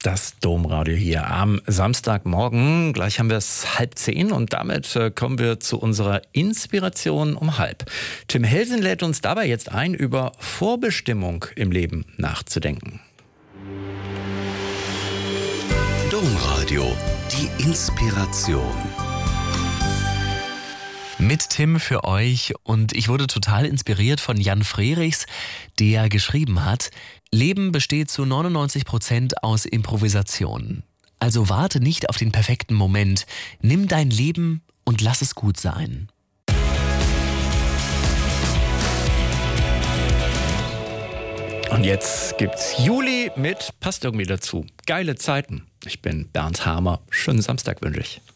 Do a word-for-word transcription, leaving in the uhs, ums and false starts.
Das Domradio hier am Samstagmorgen. Gleich haben wir es halb zehn und damit äh, kommen wir zu unserer Inspiration um halb. Tim Helsen lädt uns dabei jetzt ein, über Vorbestimmung im Leben nachzudenken. Domradio, die Inspiration. Mit Tim für euch, und ich wurde total inspiriert von Jan Frerichs, der geschrieben hat: Leben besteht zu neunundneunzig Prozent aus Improvisation. Also warte nicht auf den perfekten Moment. Nimm dein Leben und lass es gut sein. Und jetzt gibt's Juli mit, passt irgendwie dazu, geile Zeiten. Ich bin Bernd Hamer. Schönen Samstag wünsche ich.